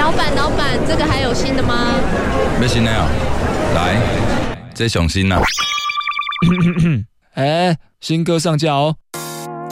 老板，这个还有新的吗？ 要新的哦，来，这上新啦。 新歌上架哦。